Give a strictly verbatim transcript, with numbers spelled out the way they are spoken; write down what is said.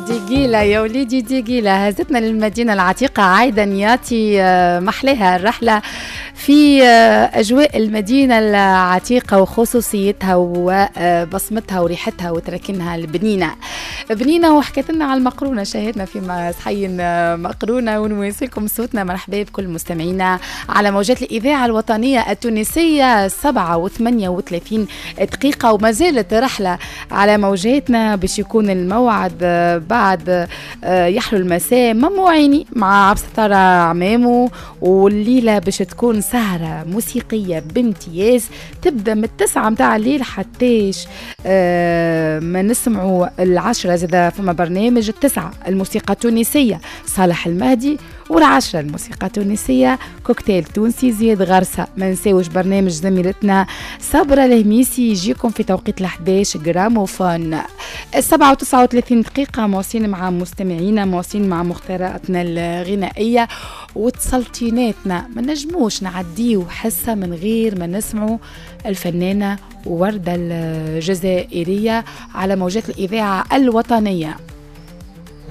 ديقيلة يا وليدي ديقيلة، هزتنا للمدينة العتيقة عايدة نياتي، محلها الرحلة في أجواء المدينة العتيقة وخصوصيتها وبصمتها وريحتها وتركنها البنينة بنينة. وحكيت لنا على المقرونة، شاهدنا في صحين مقرونة، ونواصلكم صوتنا. مرحبا بكل مستمعينا على موجات الإذاعة الوطنية التونسية سبعة وثمانية وثلاثين دقيقة، وما زالت رحلة على موجاتنا باش يكون الموعد بعد يحلو المساء مموعيني مع عبد الستار عمامو، والليلة باش تكون سهرة موسيقية بامتياز تبدأ من التسعة متاع الليل حتىش آه ما نسمعوا العشرة. زادا فما برنامج التسعة الموسيقى التونسية صالح المهدي، والعشرة الموسيقى التونسية كوكتيل تونسي زياد غرسة. ما نساوش برنامج زميلتنا صبرة الهميسي يجيكم في توقيت الحداش جراموفون. السبعة وتسعة وثلاثين دقيقة مواصلين مع مستمعينا، مواصلين مع مختاراتنا الغنائية وتسلطيناتنا. ما نجموش نعديو حصة من غير ما نسمعوا الفنانة وردة الجزائرية على موجات الإذاعة الوطنية.